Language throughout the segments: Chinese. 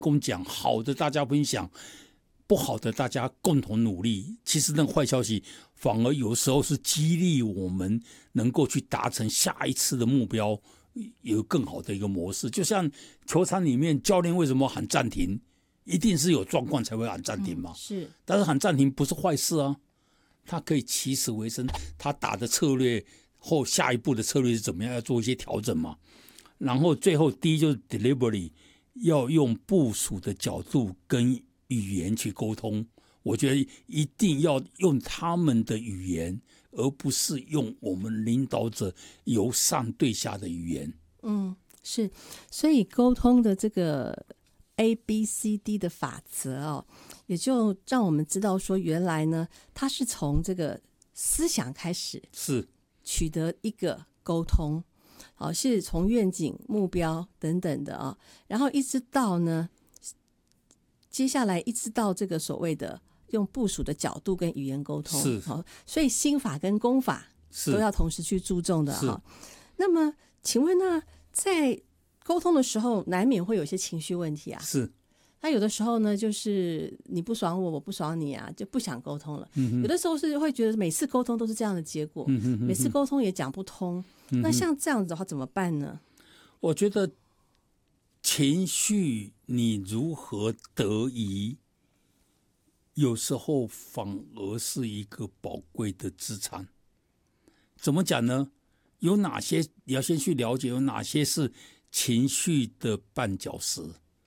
共讲，好的大家分享，不好的大家共同努力。其实那个坏消息反而有时候是激励我们能够去达成下一次的目标，有更好的一个模式。就像球场里面教练为什么喊暂停，一定是有状况才会喊暂停嘛。 是， 但是喊暂停不是坏事啊，他可以起死回生，他打的策略后下一步的策略是怎么样，要做一些调整嘛。然后最后第一就是 delivery， 要用部署的角度跟语言去沟通，我觉得一定要用他们的语言，而不是用我们领导者由上对下的语言。 是，所以沟通的这个 ABCD 的法则哦，也就让我们知道说，原来呢，它是从这个思想开始， 是取得一个沟通，好，是从愿景、目标等等的啊，然后一直到呢，接下来一直到这个所谓的用部署的角度跟语言沟通， 是好，所以心法跟功法都要同时去注重的哈。那么，请问呢，在沟通的时候，难免会有一些情绪问题啊。 是， 那有的时候呢，就是你不爽我，我不爽你啊，就不想沟通了。有的时候是会觉得每次沟通都是这样的结果，每次沟通也讲不通。那像这样子的话怎么办呢？ 我觉得情绪你如何得宜，有时候反而是一个宝贵的资产。怎么讲呢？有哪些你要先去了解，有哪些是情绪的绊脚石。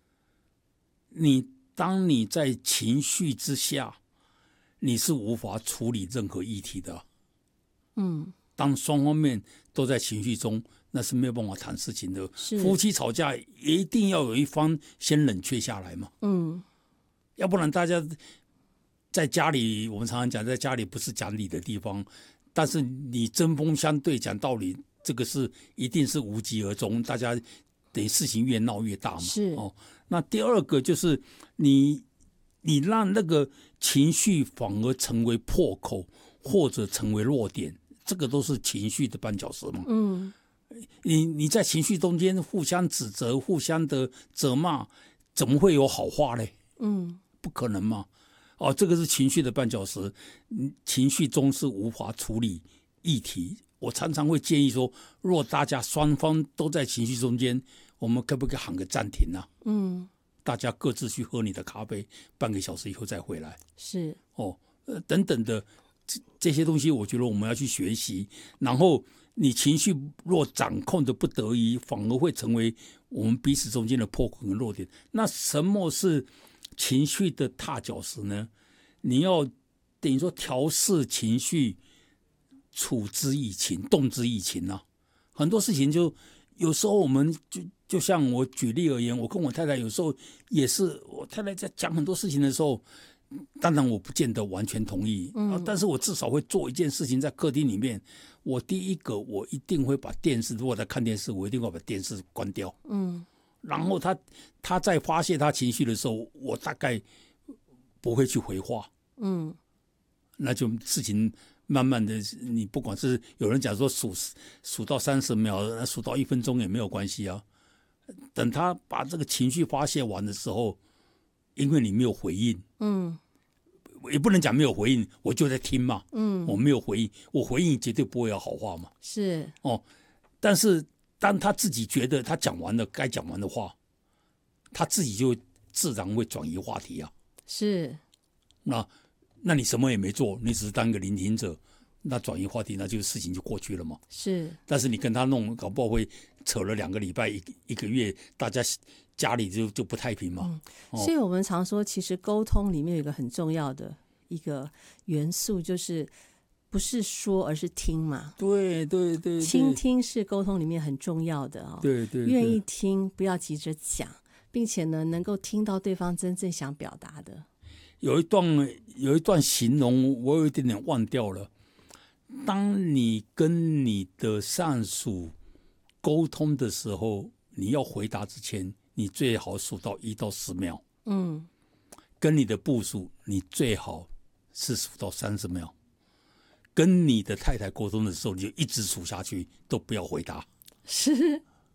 当你在情绪之下，你是无法处理任何议题的。当双方面都在情绪中，那是没有办法谈事情的。夫妻吵架一定要有一方先冷却下来嘛。要不然大家在家里，我们常常讲，在家里不是讲理的地方，但是你针锋相对讲道理，这个是一定是无疾而终，大家等于事情越闹越大嘛。那第二个就是你让那个情绪反而成为破口，或者成为弱点，这个都是情绪的绊脚石嘛。你在情绪中间互相指责、互相的责骂，怎么会有好话嘞？不可能嘛。这个是情绪的绊脚石，情绪中是无法处理议题。我常常会建议说，若大家双方都在情绪中间，我们可不可以喊个暂停啊？大家各自去喝你的咖啡，半个小时以后再回来。 是等等的这些东西，我觉得我们要去学习。然后你情绪若掌控的不得已，反而会成为我们彼此中间的破口跟弱点。那什么是情绪的踏脚石呢？你要等于说调试情绪，处之以情，动之以情啊。很多事情就有时候我们就像我举例而言，我跟我太太有时候也是，我太太在讲很多事情的时候，当然我不见得完全同意，但是我至少会做一件事情，在客厅里面，我第一个我一定会把电视，如果在看电视，我一定会把电视关掉。然后他在发泄他情绪的时候，我大概不会去回话。那就事情慢慢的，你不管是有人讲说数到30秒，数到1分钟也没有关系啊。等他把这个情绪发泄完的时候，因为你没有回应，也不能讲没有回应，我就在听嘛。我没有回应，我回应绝对不会有好话嘛。 是但是当他自己觉得他讲完了该讲完的话，他自己就自然会转移话题啊。 是， 那你什么也没做，你只是当一个聆听者，那转移话题，那就事情就过去了嘛。 是， 但是你跟他弄，搞不好会扯了2个礼拜、一个月，大家家里就不太平嘛。 所以我们常说，其实沟通里面有一个很重要的一个元素，就是不是说，而是听嘛。 对， 倾听是沟通里面很重要的哦。 对， 愿意听，不要急着讲，并且呢，能够听到对方真正想表达的。 有一段形容，我有一点点忘掉了。当你跟你的上属沟通的时候，你要回答之前，你最好数到1到10秒。跟你的部属，你最好是数到30秒。跟你的太太沟通的时候，你就一直数下去，都不要回答。 是，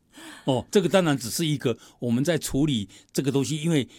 哦，这个当然只是一个我们在处理这个东西，因为